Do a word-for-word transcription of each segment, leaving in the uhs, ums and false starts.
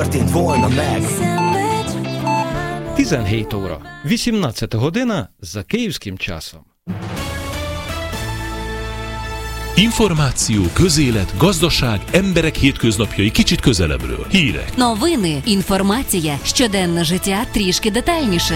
történt volna meg. tizenhét óra, вісімнадцята година за київським часом. Információ, közélet, gazdaság, emberek hétköznapjai kicsit közelebbről. Hírek. Новини, інформація, щоденне життя трішки детальніше.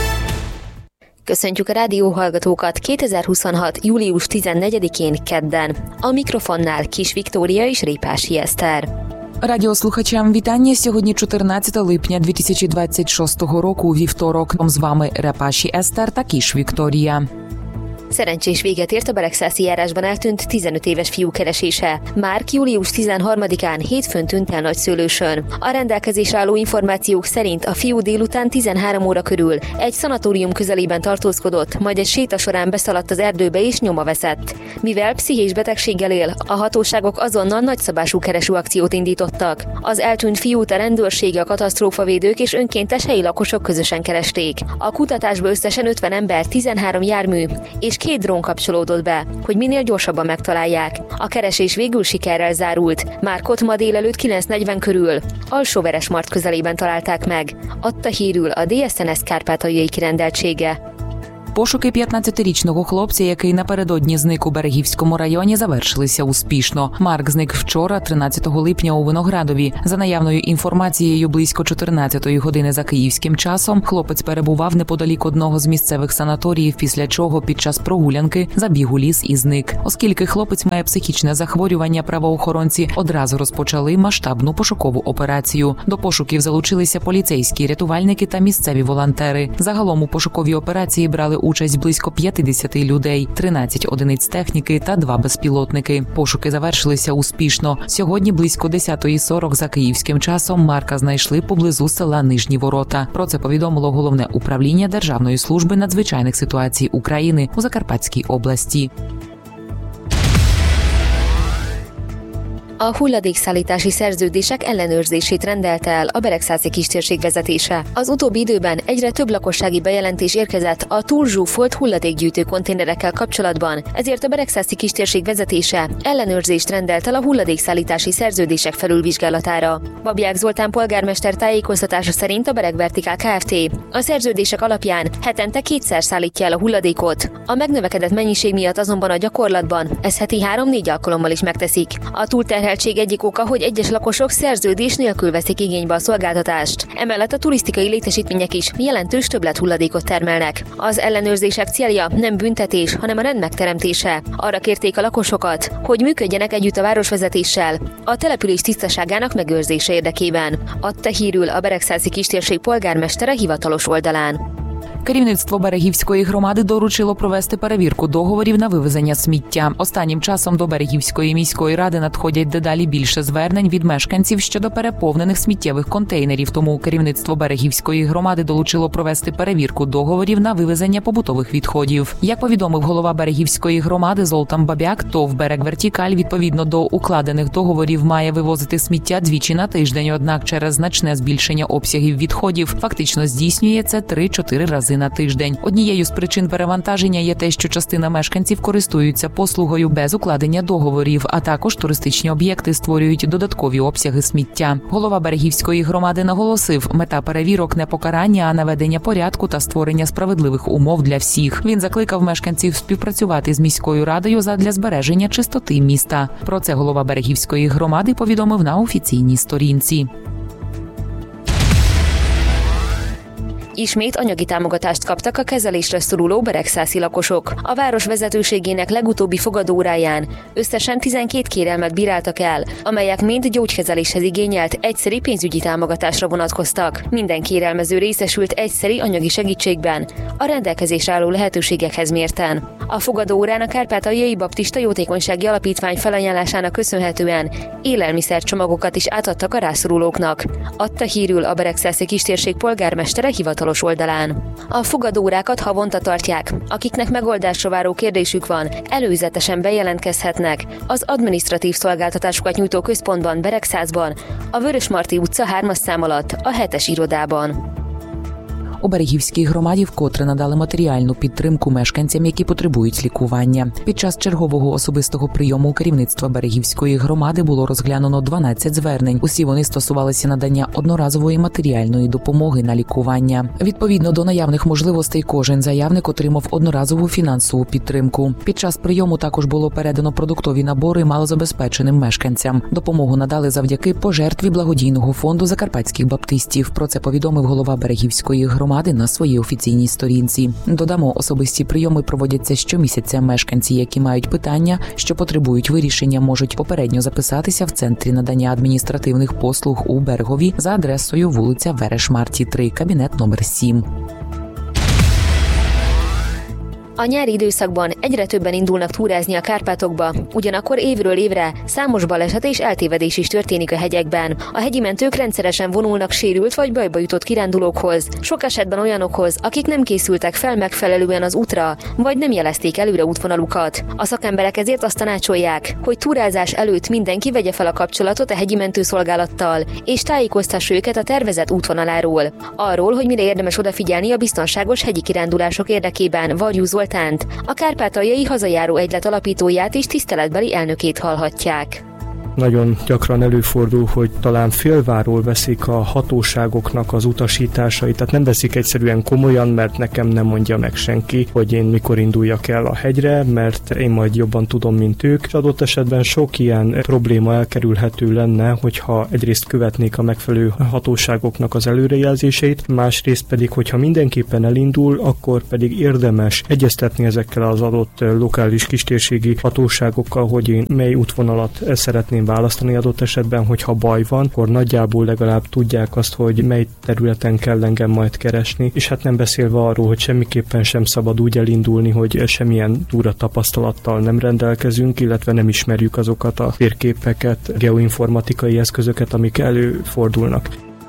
Köszöntjük a rádióhallgatókat kétezer-huszonhat. július tizennegyedikén kedden. A mikrofonnál Kis Viktória és Répási Eszter. Радіослухачам вітання. Сьогодні чотирнадцяте липня дві тисячі двадцять шостого року, вівторок. З вами Репаші Eszter та Kis Viktória. Szerencsés véget ért a beregszászi járásban eltűnt tizenöt éves fiú keresése. Márk július tizenharmadikán hétfőn tűnt el Nagyszőlősön. A rendelkezésre álló információk szerint a fiú délután tizenhárom óra körül egy szanatórium közelében tartózkodott, majd egy séta során beszaladt az erdőbe és nyoma veszett. Mivel pszichés betegséggel él, a hatóságok azonnal nagyszabású keresőakciót indítottak. Az eltűnt fiút a rendőrség, a katasztrófavédők és önkéntes helyi lakosok közösen keresték. A kutatásba összesen ötven ember, tizenhárom jármű és két drón kapcsolódott be, hogy minél gyorsabban megtalálják. A keresés végül sikerrel zárult. Márkot ma délelőtt kilenc negyven körül Alsóveresmart közelében találták meg, adta hírül a dé es en es Kárpátaljai kirendeltsége. Пошуки п'ятнадцятирічного хлопця, який напередодні зник у Берегівському районі, завершилися успішно. Марк зник вчора, тринадцятого липня, у Виноградові. За наявною інформацією, близько чотирнадцятої години за київським часом хлопець перебував неподалік одного з місцевих санаторіїв, після чого під час прогулянки забіг у ліс і зник. Оскільки хлопець має психічне захворювання, правоохоронці одразу розпочали масштабну пошукову операцію. До пошуків залучилися поліцейські, рятувальники та місцеві волонтери. Загалом у пошуковій операції брали участь близько п'ятдесят людей, тринадцять одиниць техніки та два безпілотники. Пошуки завершилися успішно. Сьогодні близько десята сорок за київським часом Марка знайшли поблизу села Нижні Ворота. Про це повідомило Головне управління Державної служби надзвичайних ситуацій України у Закарпатській області. A hulladékszállítási szerződések ellenőrzését rendelte el a beregszászi kistérség vezetése. Az utóbbi időben egyre több lakossági bejelentés érkezett a túlzsúfolt hulladékgyűjtő konténerekkel kapcsolatban, ezért a beregszászi kistérség vezetése ellenőrzést rendelt el a hulladékszállítási szerződések felülvizsgálatára. Babják Zoltán polgármester tájékoztatása szerint a Bereg Vertikál Kft. A szerződések alapján hetente kétszer szállítja el a hulladékot. A megnövekedett mennyiség miatt azonban a gyakorlatban ez heti három-négy alkalommal is megteszik. A túlterheltség egyik oka, hogy egyes lakosok szerződés nélkül veszik igénybe a szolgáltatást. Emellett a turisztikai létesítmények is jelentős többlet-hulladékot termelnek. Az ellenőrzések célja nem büntetés, hanem a rend megteremtése. Arra kérték a lakosokat, hogy működjenek együtt a városvezetéssel a település tisztaságának megőrzése érdekében, adta hírül a Beregszászi kistérség polgármestere hivatalos oldalán. Керівництво Берегівської громади доручило провести перевірку договорів на вивезення сміття. Останнім часом до Берегівської міської ради надходять дедалі більше звернень від мешканців щодо переповнених сміттєвих контейнерів. Тому керівництво Берегівської громади долучило провести перевірку договорів на вивезення побутових відходів. Як повідомив голова Берегівської громади Золтан Бабяк, ТОВ «Берег Вертикаль» відповідно до укладених договорів має вивозити сміття двічі на тиждень, однак через значне збільшення обсягів відходів фактично здійснює це три-чотири рази на тиждень. Однією з причин перевантаження є те, що частина мешканців користуються послугою без укладення договорів, а також туристичні об'єкти створюють додаткові обсяги сміття. Голова Берегівської громади наголосив, мета перевірок не покарання, а наведення порядку та створення справедливих умов для всіх. Він закликав мешканців співпрацювати з міською радою задля збереження чистоти міста. Про це голова Берегівської громади повідомив на офіційній сторінці. Ismét anyagi támogatást kaptak a kezelésre szoruló beregszászi lakosok. A város vezetőségének legutóbbi fogadóóráján összesen tizenkét kérelmet bíráltak el, amelyek mind gyógykezeléshez igényelt egyszeri pénzügyi támogatásra vonatkoztak. Minden kérelmező részesült egyszeri anyagi segítségben, a rendelkezésre álló lehetőségekhez mérten. A fogadóórán a Kárpátaljai Baptista Jótékonysági Alapítvány felajánlásának köszönhetően élelmiszercsomagokat is átadtak a rászorulóknak, adta hírül a beregszászi kistérség polgármestere hivatalos oldalán. A fogadóórákat havonta tartják, akiknek megoldásra váró kérdésük van, előzetesen bejelentkezhetnek az adminisztratív szolgáltatásokat nyújtó központban Beregszászban, a Vörösmarty utca hármas szám alatt, a hetes irodában. У Берегівській громаді вкотре надали матеріальну підтримку мешканцям, які потребують лікування. Під час чергового особистого прийому керівництва Берегівської громади було розглянуто дванадцять звернень. Усі вони стосувалися надання одноразової матеріальної допомоги на лікування. Відповідно до наявних можливостей, кожен заявник отримав одноразову фінансову підтримку. Під час прийому також було передано продуктові набори малозабезпеченим мешканцям. Допомогу надали завдяки пожертві благодійного фонду закарпатських баптистів. Про це повідомив голова Берегівської громади на своїй офіційній сторінці. Додамо, особисті прийоми проводяться щомісяця. Мешканці, які мають питання, що потребують вирішення, можуть попередньо записатися в центрі надання адміністративних послуг у Берегові за адресою вулиця Вереш-Марті, три, кабінет номер сім. A nyári időszakban egyre többen indulnak túrázni a Kárpátokba, ugyanakkor évről évre számos baleset és eltévedés is történik a hegyekben. A hegyi mentők rendszeresen vonulnak sérült vagy bajba jutott kirándulókhoz, sok esetben olyanokhoz, akik nem készültek fel megfelelően az útra, vagy nem jelezték előre útvonalukat. A szakemberek ezért azt tanácsolják, hogy túrázás előtt mindenki vegye fel a kapcsolatot a hegyi mentőszolgálattal, és tájékoztassa őket a tervezett útvonaláról. Arról, hogy mire érdemes odafigyelni a biztonságos hegyi kirándulások érdekében, Varjú Zoltánt, a kárpátaljai hazajáró egylet alapítóját és tiszteletbeli elnökét hallhatják. Nagyon gyakran előfordul, hogy talán félváról veszik a hatóságoknak az utasításait, tehát nem veszik egyszerűen komolyan, mert nekem nem mondja meg senki, hogy én mikor induljak el a hegyre, mert én majd jobban tudom, mint ők. És adott esetben sok ilyen probléma elkerülhető lenne, hogyha egyrészt követnék a megfelelő hatóságoknak az előrejelzéseit, másrészt pedig, hogyha mindenképpen elindul, akkor pedig érdemes egyeztetni ezekkel az adott lokális kistérségi hatóságokkal, hogy én mely útvonalat szeretném választani adott esetben, hogyha baj van, akkor nagyjából legalább tudják azt, hogy mely területen kell engem majd keresni, és hát nem beszélve arról, hogy semmiképpen sem szabad úgy elindulni, hogy semmilyen túra tapasztalattal nem rendelkezünk, illetve nem ismerjük azokat a térképeket, geoinformatikai eszközöket, amik előfordulnak.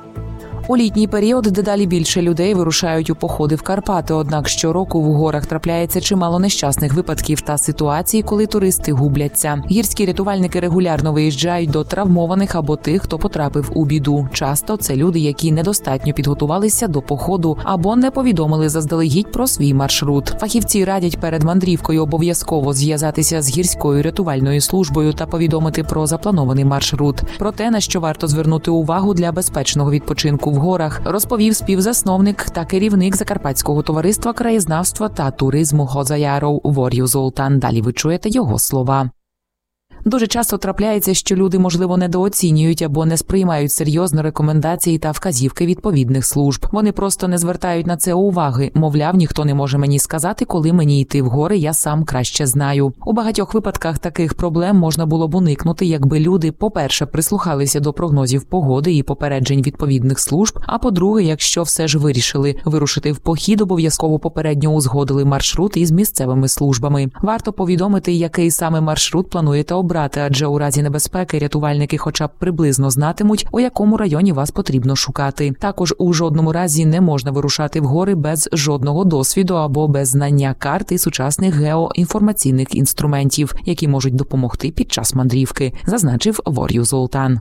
У літній період дедалі більше людей вирушають у походи в Карпати, однак щороку в горах трапляється чимало нещасних випадків та ситуацій, коли туристи губляться. Гірські рятувальники регулярно виїжджають до травмованих або тих, хто потрапив у біду. Часто це люди, які недостатньо підготувалися до походу або не повідомили заздалегідь про свій маршрут. Фахівці радять перед мандрівкою обов'язково зв'язатися з гірською рятувальною службою та повідомити про запланований маршрут. Про те, на що варто звернути увагу для безпечного відпочинку в горах, розповів співзасновник та керівник Закарпатського товариства краєзнавства та туризму Хозаяров Varjú Zoltán. Далі ви чуєте його слова. Дуже часто трапляється, що люди, можливо, недооцінюють або не сприймають серйозно рекомендації та вказівки відповідних служб. Вони просто не звертають на це уваги. Мовляв, ніхто не може мені сказати, коли мені йти в гори, я сам краще знаю. У багатьох випадках таких проблем можна було б уникнути, якби люди, по-перше, прислухалися до прогнозів погоди і попереджень відповідних служб, а по-друге, якщо все ж вирішили вирушити в похід, обов'язково попередньо узгодили маршрут із місцевими службами. Варто повідомити, який саме маршрут плануєте обрати, адже у разі небезпеки рятувальники хоча б приблизно знатимуть, у якому районі вас потрібно шукати. Також у жодному разі не можна вирушати в гори без жодного досвіду або без знання карт і сучасних геоінформаційних інструментів, які можуть допомогти під час мандрівки, зазначив Varjú Zoltán.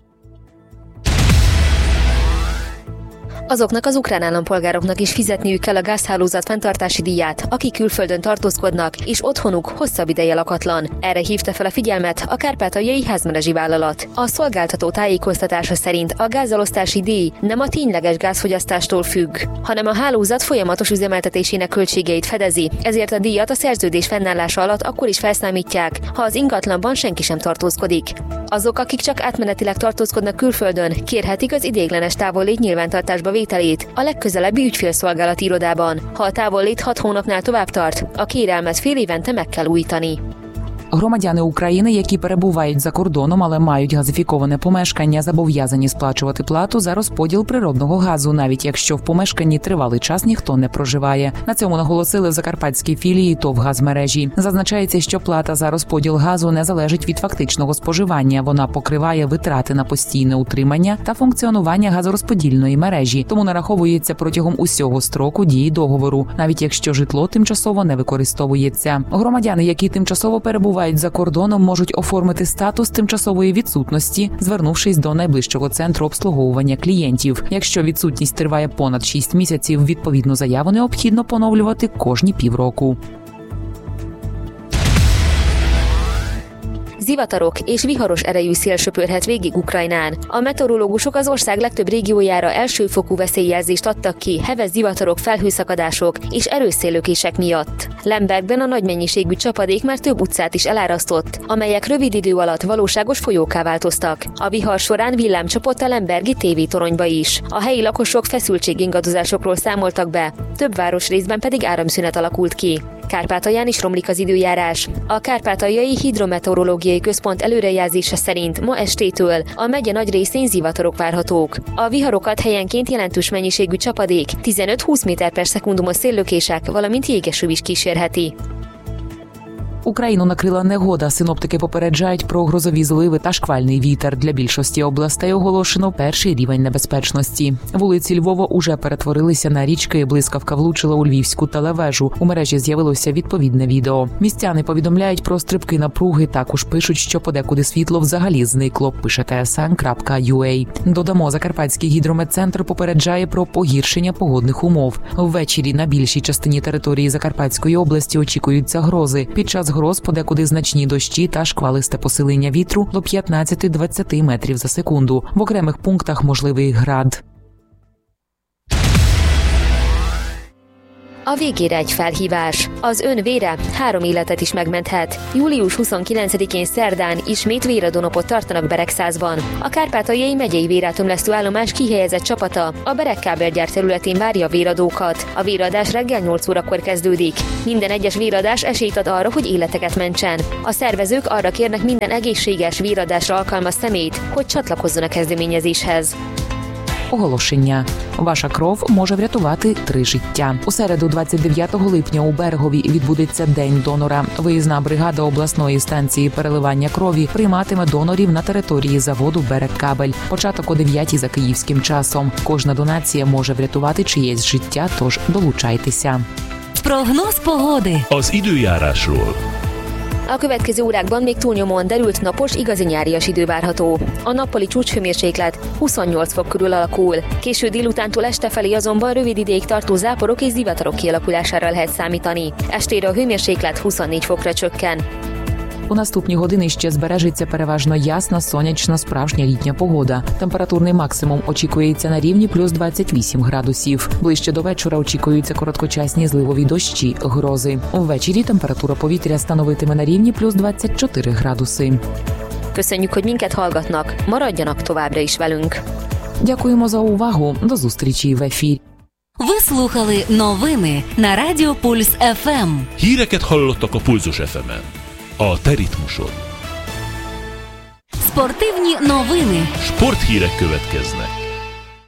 Azoknak az ukrán állampolgároknak is fizetniük kell a gázhálózat fenntartási díját, akik külföldön tartózkodnak, és otthonuk hosszabb ideje lakatlan. Erre hívta fel a figyelmet a kárpátaljai házmerezsi vállalat. A szolgáltató tájékoztatása szerint a gázelosztási díj nem a tényleges gázfogyasztástól függ, hanem a hálózat folyamatos üzemeltetésének költségeit fedezi, ezért a díjat a szerződés fennállása alatt akkor is felszámítják, ha az ingatlanban senki sem tartózkodik. Azok, akik csak átmenetileg tartózkodnak külföldön, kérhetik az ideiglenes távollét nyilvántartásba vételét a legközelebbi ügyfélszolgálati irodában. Ha a távollét hat hónapnál tovább tart, a kérelmet fél évente meg kell újítani. Громадяни України, які перебувають за кордоном, але мають газифіковане помешкання, зобов'язані сплачувати плату за розподіл природного газу, навіть якщо в помешканні тривалий час ніхто не проживає. На цьому наголосили в закарпатській філії ТОВ «Газмережі». Зазначається, що плата за розподіл газу не залежить від фактичного споживання. Вона покриває витрати на постійне утримання та функціонування газорозподільної мережі, тому нараховується протягом усього строку дії договору, навіть якщо житло тимчасово не використовується. Громадяни, які тимчасово перебувають перебувають за кордоном, можуть оформити статус тимчасової відсутності, звернувшись до найближчого центру обслуговування клієнтів. Якщо відсутність триває понад шість місяців, відповідну заяву необхідно поновлювати кожні pівроку. Zivatarok és viharos erejű szél söpörhet végig Ukrajnán. A meteorológusok az ország legtöbb régiójára elsőfokú veszélyjelzést adtak ki heves zivatarok, felhőszakadások és erős széllökések miatt. Lembergben a nagy mennyiségű csapadék már több utcát is elárasztott, amelyek rövid idő alatt valóságos folyókká változtak. A vihar során villám csapott a lembergi tévétoronyba is. A helyi lakosok feszültségingadozásokról számoltak be, több városrészben pedig áramszünet alakult ki. Kárpátalján is romlik az időjárás. A Kárpátaljai Hidrometeorológiai Központ előrejelzése szerint ma estétől a megye nagy részén zivatarok várhatók. A viharokat helyenként jelentős mennyiségű csapadék, tizenöt-húsz méter per szekundumos széllökések, valamint jégeső is kísérheti. Україну накрила негода. Синоптики попереджають про грозові зливи та шквальний вітер. Для більшості областей оголошено перший рівень небезпечності. Вулиці Львова уже перетворилися на річки. Блискавка влучила у львівську телевежу. У мережі з'явилося відповідне відео. Містяни повідомляють про стрибки напруги. Також пишуть, що подекуди світло взагалі зникло, пише те ес ен крапка ю ей. Додамо, Закарпатський гідрометцентр попереджає про погіршення погодних умов. Ввечері на більшій частині території Закарпатської області очікуються грози. Під час гроз подекуди значні дощі та шквалисте посилення вітру до п'ятнадцять-двадцять метрів за секунду. В окремих пунктах можливий град. A végére egy felhívás. Az ön vére három életet is megmenthet. július huszonkilencedikén szerdán ismét véradónapot tartanak Beregszázban. A Kárpátaljai megyei vérátömlesztő állomás kihelyezett csapata a Beregkábelgyár területén várja a véradókat. A véradás reggel nyolc órakor kezdődik. Minden egyes véradás esélyt ad arra, hogy életeket mentsen. A szervezők arra kérnek minden egészséges véradásra alkalmas személyt, hogy csatlakozzon a kezdeményezéshez. Оголошення. Ваша кров може врятувати три життя. У середу, двадцять дев'ятого липня, у Берегові відбудеться День донора. Виїзна бригада обласної станції переливання крові прийматиме донорів на території заводу «Берегкабель». Початок о дев'ятій за київським часом. Кожна донація може врятувати чиєсь життя, тож долучайтеся. Прогноз pogody. Az időjárásról. A következő órákban még túlnyomóan derült, napos, igazi nyárias idő várható. A nappali csúcshőmérséklet huszonnyolc fok körül alakul. Késő délutántól este felé azonban rövid ideig tartó záporok és zivatarok kialakulására lehet számítani. Estére a hőmérséklet huszonnégy fokra csökken. У наступні години ще збережеться переважно ясна, сонячна, справжня літня погода. Температурний максимум очікується на рівні плюс двадцять вісім градусів. Ближче до вечора очікуються короткочасні зливові дощі, грози. Ввечері температура повітря становитиме на рівні плюс двадцять чотири градуси. Köszönjük, hogy minket hallgatnak. Maradjanak továbbra is velünk. Дякуємо за увагу. До зустрічі в ефірі. Ви слухали новини на Радіо Пульс еф ем. Híreket hallottak a Pulzus еф емен. A te ritmusod. Спортивні новини. Sporthírek következnek.